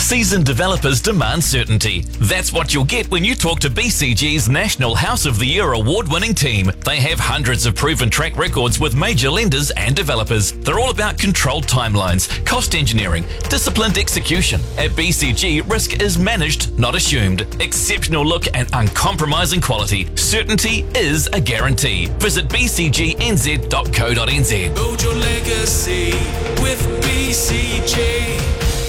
Seasoned developers demand certainty. That's what you'll get when you talk to BCG's National House of the Year award-winning team. They have hundreds of proven track records with major lenders and developers. They're all about controlled timelines, cost engineering, disciplined execution. At BCG, risk is managed, not assumed. Exceptional look and uncompromising quality. Certainty is a guarantee. Visit bcgnz.co.nz. Build your legacy with BCG.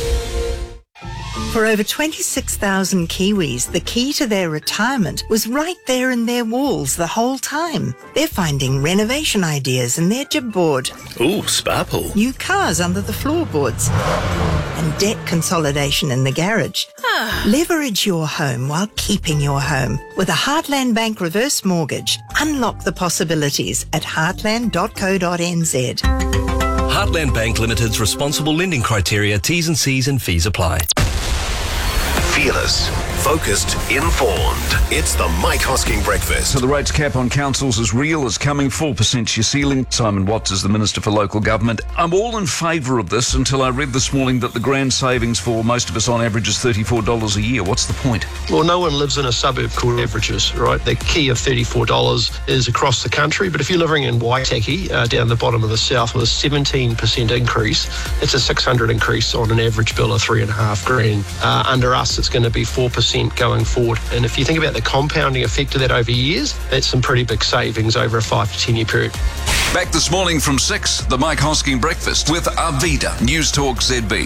For over 26,000 Kiwis, the key to their retirement was right there in their walls the whole time. They're finding renovation ideas in their Jibboard. Ooh, spa pool. New cars under the floorboards. And debt consolidation in the garage. Leverage your home while keeping your home. With a Heartland Bank reverse mortgage, unlock the possibilities at heartland.co.nz. Heartland Bank Limited's responsible lending criteria, T's and C's and fees apply. Fearless, focused, informed. It's the Mike Hosking Breakfast. So the rates cap on councils is real. It's coming 4% year ceiling. Simon Watts is the Minister for Local Government. I'm all in favour of this until I read this morning that the grand savings for most of us on average is $34 a year. What's the point? Well, no one lives in a suburb called averages, right? The key of $34 is across the country. But if you're living in Waitaki, down the bottom of the south, with a 17% increase, it's a $600 increase on an average bill of $3,500. Under us, it's going to be 4% going forward. And if you think about the compounding effect of that over years, that's some pretty big savings over a 5 to 10 year period. Back this morning from 6, the Mike Hosking Breakfast with Arvida, News Talk ZB.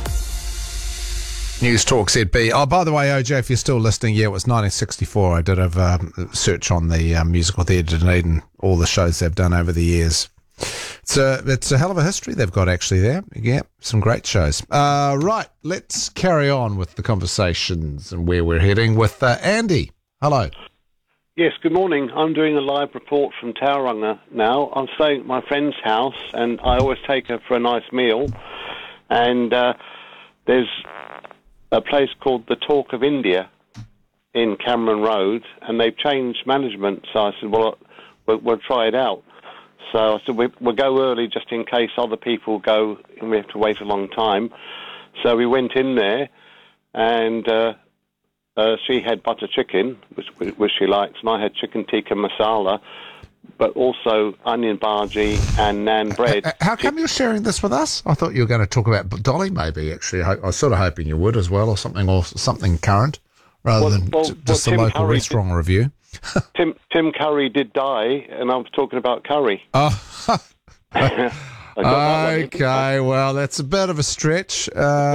News Talk ZB. Oh, by the way, OJ, if you're still listening, yeah, it was 1964. I did have a search on the musical theatre Dunedin, all the shows they've done over the years. It's a hell of a history they've got actually there. Yeah, some great shows. Right, let's carry on with the conversations and where we're heading with Andy. Hello. Yes, good morning. I'm doing a live report from Tauranga now. I'm staying at my friend's house and I always take her for a nice meal. And there's a place called the Talk of India in Cameron Road and they've changed management. So I said, well, we'll try it out. So I said, we'll go early just in case other people go and we have to wait a long time. So we went in there and she had butter chicken, which she likes, and I had chicken tikka masala, but also onion bhaji and naan bread. How come you're sharing this with us? I thought you were going to talk about Dolly maybe, actually. I was sort of hoping you would as well, or something current, rather than just the local restaurant review. Tim Curry did die, and I was talking about curry. Oh, okay. Well, that's a bit of a stretch.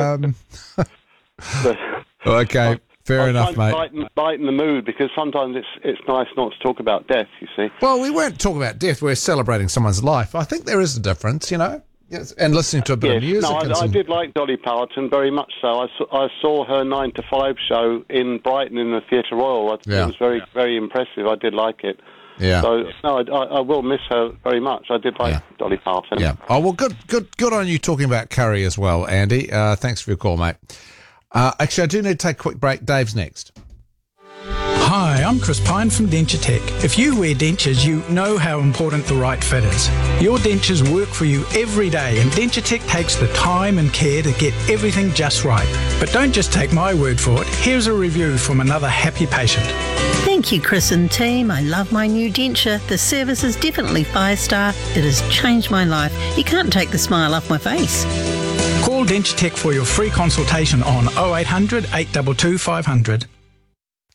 Okay, fair enough, mate. Lighten the mood because sometimes it's nice not to talk about death. You see. Well, we weren't talking about death. We're celebrating someone's life. I think there is a difference, you know. Yes, and listening to a bit of music. No, I did like Dolly Parton very much so. I saw her 9 to 5 show in Brighton in the Theatre Royal. It was very, very impressive. I did like it. Yeah. So, no, I will miss her very much. I did like Dolly Parton. Yeah. Oh, well, good on you talking about curry as well, Andy. Thanks for your call, mate. Actually, I do need to take a quick break. Dave's next. Hi, I'm Chris Pine from DentureTech. If you wear dentures, you know how important the right fit is. Your dentures work for you every day, and DentureTech takes the time and care to get everything just right. But don't just take my word for it. Here's a review from another happy patient. Thank you, Chris and team. I love my new denture. The service is definitely 5-star. It has changed my life. You can't take the smile off my face. Call DentureTech for your free consultation on 0800 822 500.